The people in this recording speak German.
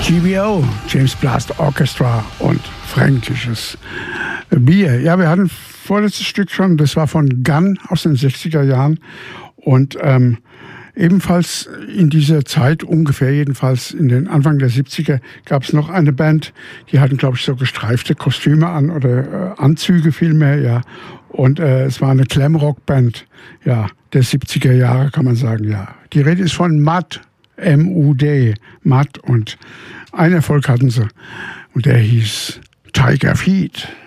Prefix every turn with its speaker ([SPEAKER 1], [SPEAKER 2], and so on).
[SPEAKER 1] GBO, James Blast Orchestra und fränkisches Bier. Ja, wir hatten vorletztes Stück schon, das war von Gunn aus den 60er Jahren und ebenfalls in dieser Zeit, ungefähr jedenfalls in den Anfang der 70er, gab es noch eine Band, die hatten, glaube ich, so gestreifte Kostüme an oder Anzüge vielmehr, ja. Und es war eine Glamrock-Band, ja, der 70er Jahre, kann man sagen, ja. Die Rede ist von Mud, M-U-D, Mud, und einen Erfolg hatten sie und der hieß Tiger Feet.